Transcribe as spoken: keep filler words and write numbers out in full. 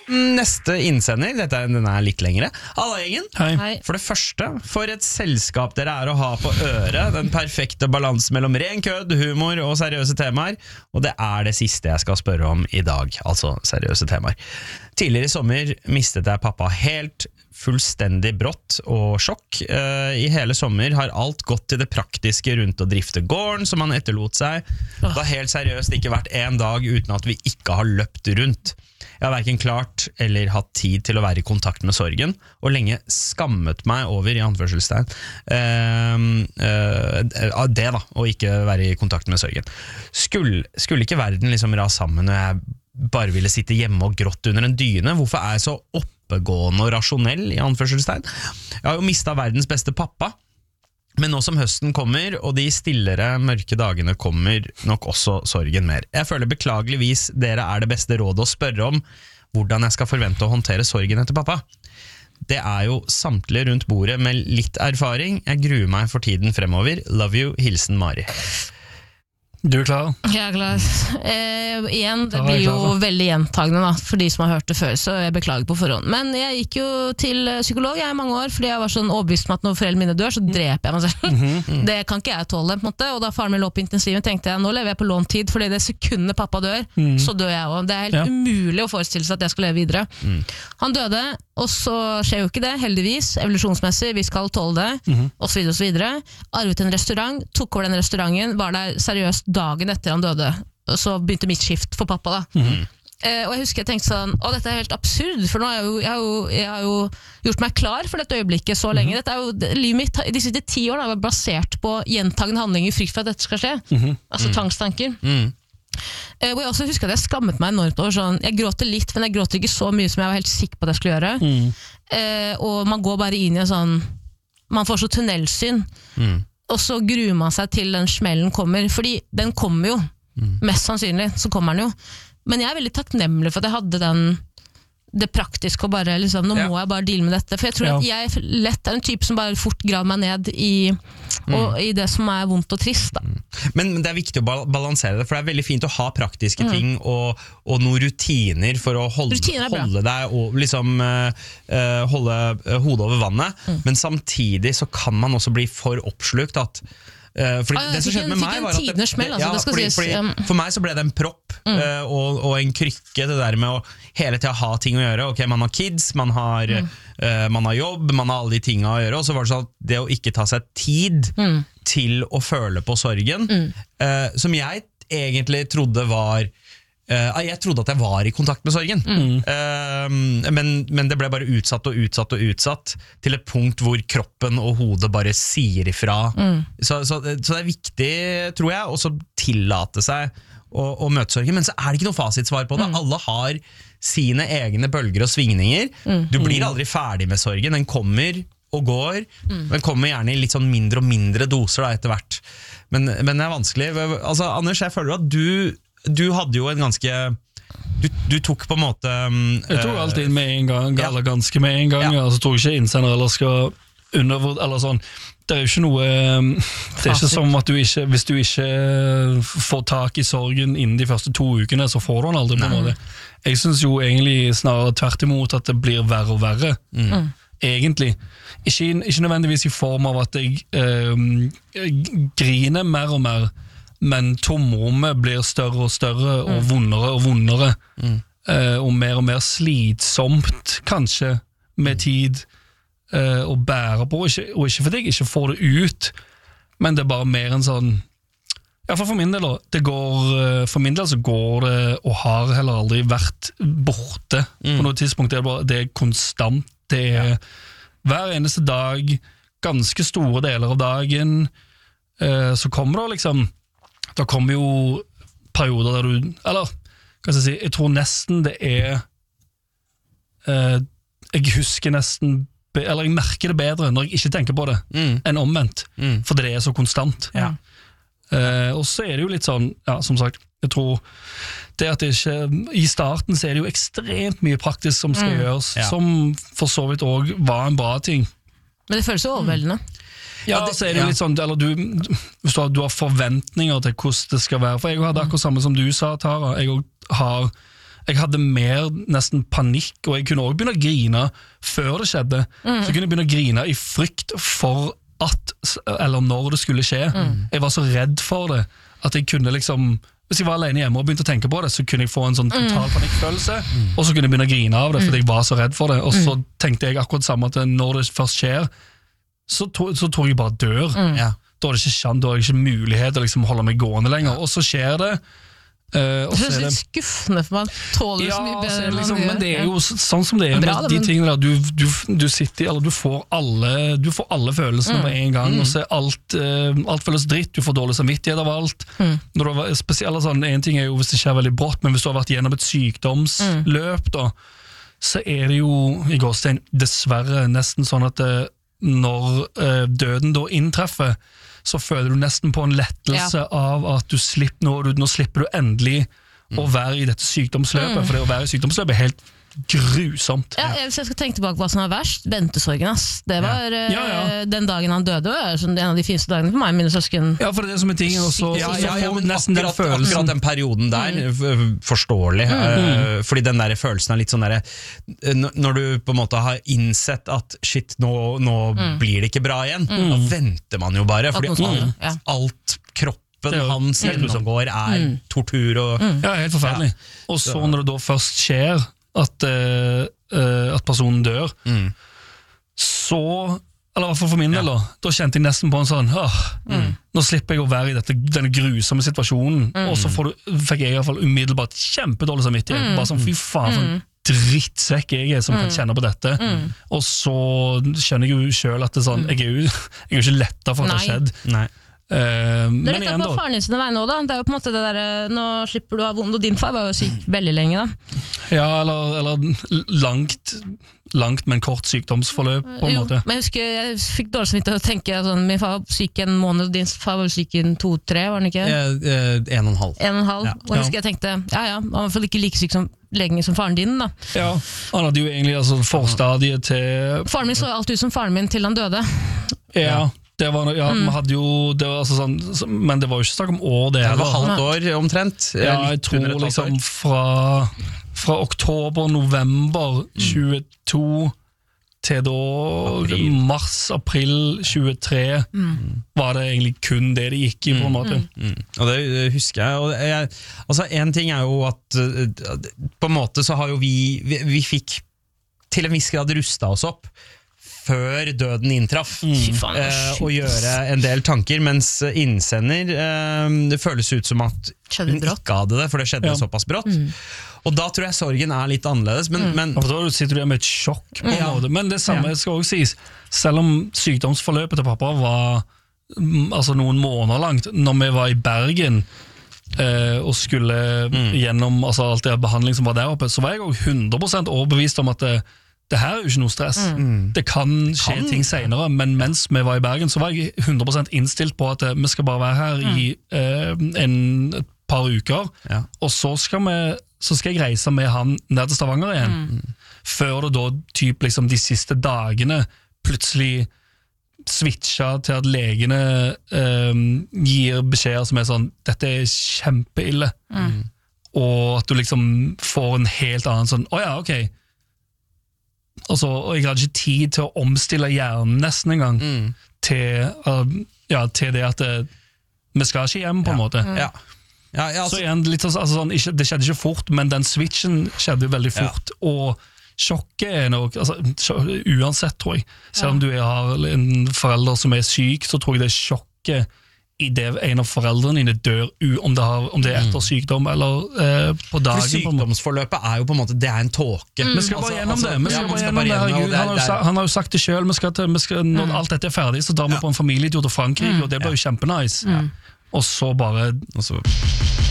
Neste innsender, dette er, den er litt lengre. Halla gjengen. Hei. Hei. For det første, for et selskap dere er å ha på øret. Den perfekte balansen mellom ren kødd, humor og seriøse temaer. Og det er det siste jeg skal spørre om i dag, altså seriøse temaer. Tidligere i sommer mistet jeg pappa helt fullstendig brått og sjokk. I hele sommer har alt gått til det praktiske rundt å drifte gården som han etterlot seg. Det har helt seriøst ikke vært en dag uten at vi ikke har løpt rundt. Jeg har hverken klart eller hatt tid til å være i kontakt med sorgen, og lenge skammet meg over, i anførselstegn, uh, uh, det da, å ikke være i kontakt med sorgen. Skulle, skulle ikke verden liksom ras sammen når jeg bare ville sitte hjemme og grått under en dyne? Hvorfor er jeg så oppegående og rasjonell, i anførselstegn? Jeg har jo mistet verdens beste pappa, men nå som høsten kommer, og de stillere, mørke dagene kommer, nok også sorgen mer. Jeg føler beklageligvis dere er det beste rådet å spørre om hvordan jeg skal forvente å håndtere sorgen etter pappa. Det er jo samtlige rundt bordet med litt erfaring. Jeg gruer meg for tiden fremover. Love you, hilsen Mari. Du er klar? Jeg er klar. Eh, igjen, det blir jo veldig gjentagende da, for de som har hørt det før, så jeg beklager på forhånd. Men jeg gikk jo til psykolog jeg i mange år, fordi jeg var sånn overbevist om at når foreldrene mine dør, så dreper jeg meg selv. Mm-hmm. Det kan ikke jeg tåle, på en måte. Og da faren min lå på intensiven, tenkte jeg, nå lever jeg på lånt tid, fordi det sekundet pappa dør, mm. så dør jeg også. Det er helt ja. umulig å forestille seg at jeg skal leve videre. Mm. Han døde, og så skjer jo ikke det, heldigvis, evolusjonsmessig, vi skal tåle det, mm-hmm. og så videre, og så videre. Arvet en restaurant, tok over den restauranten, var der seriøst dagen etter han døde, og så begynte mitt skift for pappa da. Mm-hmm. Eh, og jeg husker jeg tenkte sånn, å dette er helt absurd, for nå har jeg jo, jeg har jo, jeg har jo gjort meg klar for dette øyeblikket så lenge. Mm-hmm. Dette er jo, livet mitt de siste ti år har vært basert på gjentagende handlinger, frykt for at dette skal skje. Mm-hmm. Altså tvangstanker. Mm. Eh, og jeg også husker at jeg skammet meg enormt over sånn, jeg gråter litt, men jeg gråter ikke så mye som jeg var helt sikker på at jeg skulle gjøre. Mm. Eh, og man går bare inn i en sånn, man får så tunnelsyn. Mm. Og så gruer man seg til den smellen kommer, fordi den kommer jo, mm. mest sannsynlig, så kommer den jo. Men jeg er veldig takknemlig for at jeg hadde den, det praktiske, og bare liksom, nå ja. må jeg bare deale med dette, for jeg tror ja. at jeg lett er en type som bare fort graver meg ned i, mm. og, i det som er vondt og trist. Da. Men, men det er viktig å balansere det, for det er veldig fint å ha praktiske mm. ting, og, og noen rutiner for å holde, holde deg, og liksom uh, holde hodet over vannet, mm. men samtidig så kan man også bli for oppslukt at Uh, fordi ah, ja, det som skjedde med meg var at det, smell, altså, ja, det fordi, fordi, um, For meg så ble det en propp mm. uh, og, og en krykke, det der med å hele tiden ha ting å gjøre. Ok, man har kids, man har, mm. uh, man har jobb, man har alle de tingene å gjøre. Og så var det sånn at det å ikke ta seg tid mm. til å føle på sorgen, mm. uh, som jeg egentlig trodde var Uh, jeg trodde at jeg var i kontakt med sorgen, mm. uh, men, men det ble bare utsatt og utsatt og utsatt til et punkt hvor kroppen og hodet bare sier ifra. Mm. Så, så, så det er viktig, tror jeg, også tillate seg å, å møte sorgen, men så er det ikke noe fasitsvar på det. Mm. Alle har sine egne bølger og svingninger. Mm. Du blir aldri ferdig med sorgen, den kommer og går, mm. den kommer gjerne i litt sånn mindre og mindre doser da, etter hvert. Men, men det er vanskelig. Altså, Anders, jeg føler at du Du hadde jo en ganske Du, du tok på en måte um, Jeg tok alltid med en gang, ja. eller ganske med en gang, ja. altså tok ikke innsender eller skal undervurd, eller sånn. Det er jo ikke noe Det er ikke som at du ikke hvis du ikke får tak i sorgen innen de første to ukene, så får du den aldri på en måte. Jeg synes jo egentlig snarere tvert imot at det blir verre og verre. Mm. Egentlig. Ikke, ikke nødvendigvis i form av at jeg øh, griner mer og mer, men tomrommet blir større og større og mm. vondere og vondere mm. uh, og mer og mer slitsomt kanskje med tid uh, å bære på, og ikke, og ikke fordi jeg ikke får det ut, men det er bare mer en sånn, i hvert fall for min del da, det går, uh, for min del så går det og har heller aldri vært borte mm. på noe tidspunkt, det er, bare, det er konstant, det er ja. hver eneste dag, ganske store deler av dagen, uh, så kommer det liksom da kommer jo perioder der du, eller, hva skal jeg si, jeg tror nesten det er, eh, jeg husker nesten, eller jeg merker det bedre når jeg ikke tenker på det, mm. enn omvendt, mm. for det er så konstant. Ja. Eh, og så er det jo litt sånn, ja, som sagt, jeg tror det at det ikke, i starten så er det jo ekstremt mye praktisk som skal mm. gjøres, ja. som for så vidt også var en bra ting. Men det føles jo overveldende. Mm. Ja, det, så er det jo litt sånn, eller du, hvis du har, du har forventninger til hvordan det skal være, for jeg har det akkurat samme som du sa, Tara, jeg har jeg hadde mer nesten panikk, og jeg kunne også begynne å grine før det skjedde. Mm. Så kunne jeg begynne å grine i frykt for at, eller når det skulle skje. Mm. Jeg var så redd for det, at jeg kunne liksom, hvis jeg var alene hjemme og begynte å tenke på det, så kunne jeg få en sånn total panikkfølelse, mm. og så kunne jeg begynne å grine av det, fordi jeg var så redd for det. Og så tenkte jeg akkurat samme at når det først skjer, så, to, så tror jeg bare dør. Mm. Ja. Da er det ikke kjent, da er det ikke mulighet til å liksom holde meg gående lenger. Og så skjer det. Uh, det er litt skuffende, for man tåler ja, så mye bedre. Liksom, men det er jo sånn som det er bra, med de tingene der. Du, du, du sitter, eller du får alle, du får alle følelsene mm. på en gang, mm. og så er alt, uh, alt føles dritt. Du får dårlig samvittighet av alt. Mm. Når det var, spesielt, sånn, en ting er jo hvis det skjer veldig brått, men hvis du har vært gjennom et sykdomsløp, da, så er det jo i gåstein dessverre nesten sånn at det, når uh, døden da inntreffer, så føler du nesten på en lettelse ja. Av at du slipper nå, du, nå slipper du endelig mm. å være i dette sykdomsløpet, mm. for det å være i sykdomsløpet er helt grusomt. Ja, hvis jeg skal tenke tilbake på hva som var verst, ventesorgen, ass. Det var ja. Ja, ja. Den dagen han døde, var en av de fineste dagene for meg og mine søsken. Ja, for det er som en ting, og så, ja, ja, ja, men nesten akkurat, den følelsen. Akkurat den perioden der, mm. forståelig, mm. uh, fordi den der følelsen er litt sånn der, når du på en måte har innsett at shit, nå, nå mm. blir det ikke bra igjen, mm. da venter man jo bare, fordi alt, ja. alt kroppen hans gjennomgår er mm. tortur og... Mm. Ja, helt forferdelig. Ja. Og så når det da først skjer, At, uh, uh, at personen dør, mm. så, eller i hvert fall for min del, ja. da, da kjente jeg nesten på en sånn, åh, mm. nå slipper jeg å være i dette, denne grusomme situasjonen, mm. og så får du, fikk jeg i hvert fall umiddelbart kjempedårlig samvittighet, mm. bare sånn, fy faen, for en drittsekk jeg er som mm. kan kjenne på dette, mm. og så skjønner jeg jo selv at det er sånn, jeg er jo, jeg er jo ikke lettet for at det har skjedd. Nei. Uh, det er litt på faren din sine vegne også, da. Det er jo på en måte det der, nå slipper du å ha vondt, og din far var jo syk veldig lenge da. Ja, eller, eller langt langt, men kort sykdomsforløp på en jo, måte. Men jeg husker jeg fikk dårlig samvittighet å tenke sånn, min far var syk en måned, og din far var syk i to-tre, var han ikke? Eh, eh, en og en halv. En og en halv, ja. Og jeg husker jeg tenkte, ja ja, han var i hvert fall ikke like syk som lenge som faren din da. Ja, han hadde jo egentlig altså, forstadiet til... Faren min så alltid ut som faren min til han døde. Ja, ja. Det var, ja, mm. hadde jo, det var altså sånn, men det var jo ikke snakk om år det heller. Det var halvt år omtrent. Ja, jeg tror liksom fra, fra oktober, november tjueto til da april. mars, april tjuetre mm. var det egentlig kun det det gikk i på en måte. Mm. Mm. Og det husker jeg, og jeg, altså en ting er jo at på en måte så har jo vi, vi, vi fikk til en viss grad rustet oss opp før døden inntraff, mm. eh, og gjøre en del tanker, mens innsender eh, det føles ut som at hun ikke hadde det, for det skjedde ja. såpass brått. Mm. Og da tror jeg sorgen er litt annerledes. Men, mm. men ja, da sitter du der med et sjokk på en ja. måte. Men det samme ja. skal også sies, selv om sykdomsforløpet til pappa var altså, noen måneder langt, når vi var i Bergen eh, og skulle mm. gjennom altså, alt det behandling som var der oppe, så var jeg også hundre prosent overbevist om at det det her er jo ikke noe stress. Mm. Det kan skje kan. ting senere, men mens vi var i Bergen, så var jeg hundre prosent innstilt på at vi skal bare være her mm. i eh, en, et par uker, ja. og så skal, vi, så skal jeg reise med han ned til Stavanger igjen. Mm. Før det da typ liksom de siste dagene plutselig switcha til at legene eh, gir beskjeder som er sånn, dette er kjempeille. Mm. Og at du liksom får en helt annen sånn, åja, oh, ok, Altså, og jeg hadde ikke tid til å omstille hjernen nesten en gang mm. til, uh, ja, til det at det, vi skal ikke hjem på en ja. måte. Ja. Ja, ja, altså. Så igjen, litt, altså, sånn, ikke, det skjedde ikke fort, men den switchen skjedde veldig fort, ja. og sjokket er nok, altså, uansett tror jeg, selv om du har en forelder som er syk, så tror jeg det er sjokket i det en av foreldrene dine dør, om det, har, om det er etter sykdom eller eh, på dagen. For sykdomsforløpet er jo på en måte, det er en tåke. Mm. Vi skal bare gjennom det. Vi skal ja, bare gjennom det. Herregud, han, har jo, han har jo sagt det selv, vi skal til, vi skal, når mm. alt dette er ferdig, så drar vi ja. på en familietur til Frankrike, mm. og det blir jo kjempenice. Mm. Og så bare... Og så